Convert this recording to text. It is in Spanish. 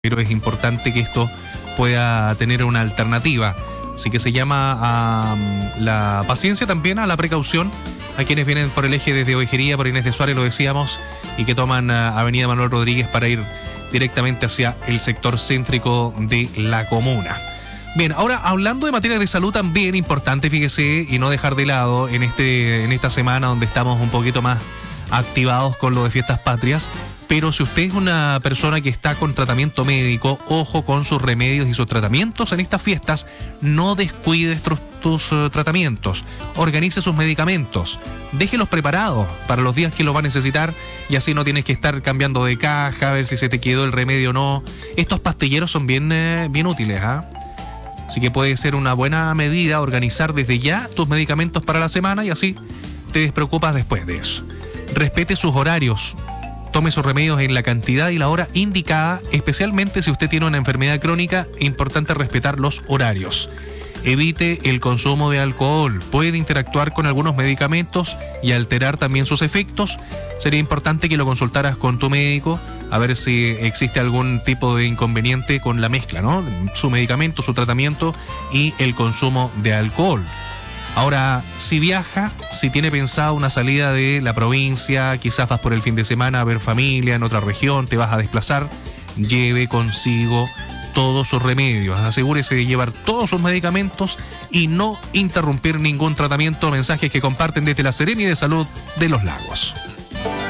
pero es importante que esto pueda tener una alternativa. Así que se llama a la paciencia, también a la precaución, a quienes vienen por el eje desde Ovejería, por Inés de Suárez, lo decíamos, y que toman Avenida Manuel Rodríguez para ir directamente hacia el sector céntrico de la comuna. Bien, ahora hablando de materia de salud también importante, fíjese, y no dejar de lado en esta semana donde estamos un poquito más activados con lo de fiestas patrias, pero si usted es una persona que está con tratamiento médico, ojo con sus remedios y sus tratamientos en estas fiestas, no descuides tus tratamientos, organice sus medicamentos, déjelos preparados para los días que los va a necesitar y así no tienes que estar cambiando de caja, a ver si se te quedó el remedio o no. Estos pastilleros son bien útiles, ¿ah? Así que puede ser una buena medida organizar desde ya tus medicamentos para la semana y así te despreocupas después de eso. Respete sus horarios. Tome sus remedios en la cantidad y la hora indicada, especialmente si usted tiene una enfermedad crónica, importante respetar los horarios. Evite el consumo de alcohol, puede interactuar con algunos medicamentos y alterar también sus efectos. Sería importante que lo consultaras con tu médico a ver si existe algún tipo de inconveniente con la mezcla, ¿no? Su medicamento, su tratamiento y el consumo de alcohol. Ahora, si viaja, si tiene pensado una salida de la provincia, quizás vas por el fin de semana a ver familia en otra región, te vas a desplazar, lleve consigo todos sus remedios. Asegúrese de llevar todos sus medicamentos y no interrumpir ningún tratamiento. Mensajes que comparten desde la Seremi de Salud de Los Lagos.